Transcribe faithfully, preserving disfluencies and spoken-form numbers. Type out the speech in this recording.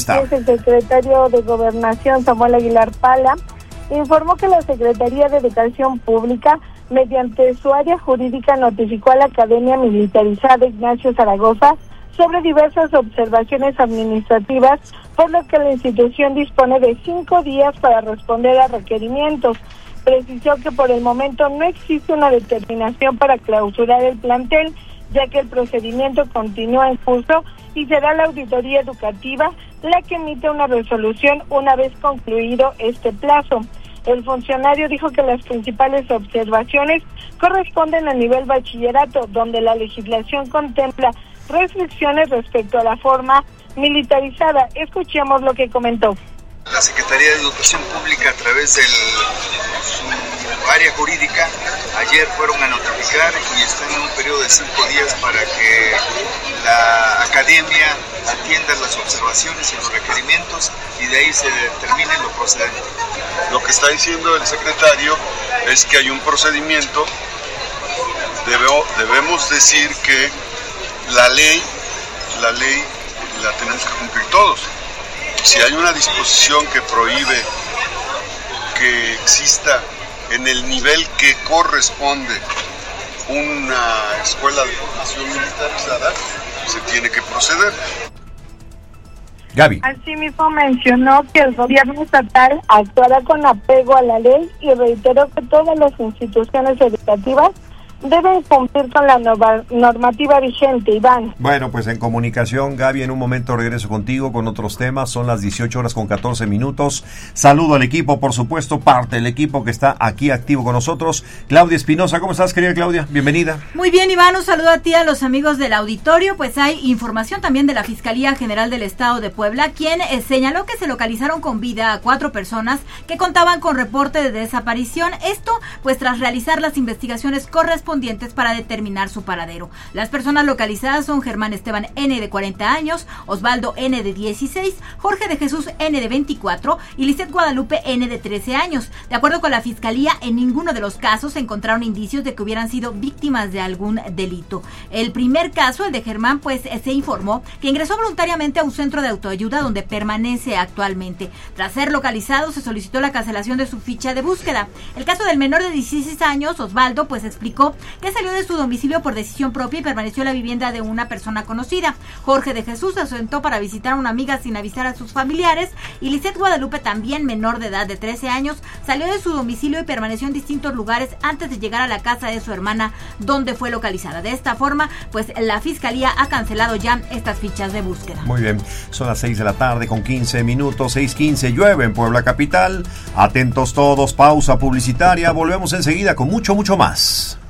está. Es el secretario de Gobernación, Samuel Aguilar Pala, informó que la Secretaría de Educación Pública, mediante su área jurídica, notificó a la Academia Militarizada Ignacio Zaragoza sobre diversas observaciones administrativas, por lo que la institución dispone de cinco días para responder a requerimientos. Precisó que por el momento no existe una determinación para clausurar el plantel, ya que el procedimiento continúa en curso y será la auditoría educativa la que emite una resolución una vez concluido este plazo. El funcionario dijo que las principales observaciones corresponden a nivel bachillerato, donde la legislación contempla restricciones respecto a la forma militarizada. Escuchemos lo que comentó. La Secretaría de Educación Pública, a través de su área jurídica, ayer fueron a notificar y están en un periodo de cinco días para que la academia atienda las observaciones y los requerimientos y de ahí se determine lo procedente. Lo que está diciendo el secretario es que hay un procedimiento, debemos, debemos decir que la ley, la ley la tenemos que cumplir todos. Si hay una disposición que prohíbe que exista en el nivel que corresponde una escuela de formación militarizada, se tiene que proceder. Gaby. Asimismo mencionó que el gobierno estatal actuará con apego a la ley y reiteró que todas las instituciones educativas deben cumplir con la nova, normativa vigente, Iván. Bueno, pues en comunicación, Gaby, en un momento regreso contigo con otros temas. Son las dieciocho horas con catorce minutos. Saludo al equipo, por supuesto, parte del equipo que está aquí activo con nosotros. Claudia Espinosa, ¿cómo estás, querida Claudia? Bienvenida. Muy bien, Iván, un saludo a ti, a los amigos del auditorio. Pues hay información también de la Fiscalía General del Estado de Puebla, quien eh, señaló que se localizaron con vida a cuatro personas que contaban con reporte de desaparición. Esto, pues tras realizar las investigaciones correspondientes para determinar su paradero. Las personas localizadas son Germán Esteban N. de cuarenta años, Osvaldo N. de dieciséis, Jorge de Jesús N. de veinticuatro y Lisette Guadalupe N. de trece años. De acuerdo con la Fiscalía, en ninguno de los casos se encontraron indicios de que hubieran sido víctimas de algún delito. El primer caso, el de Germán, pues se informó que ingresó voluntariamente a un centro de autoayuda donde permanece actualmente. Tras ser localizado, se solicitó la cancelación de su ficha de búsqueda. El caso del menor de dieciséis años, Osvaldo, pues explicó que salió de su domicilio por decisión propia y permaneció en la vivienda de una persona conocida. Jorge de Jesús se ausentó para visitar a una amiga sin avisar a sus familiares y Lisette Guadalupe, también menor de edad de trece años, salió de su domicilio y permaneció en distintos lugares antes de llegar a la casa de su hermana, donde fue localizada. De esta forma, pues la Fiscalía ha cancelado ya estas fichas de búsqueda. Muy bien, son las seis de la tarde con quince minutos, seis quince, llueve en Puebla capital. Atentos todos, pausa publicitaria, volvemos enseguida con mucho, mucho más.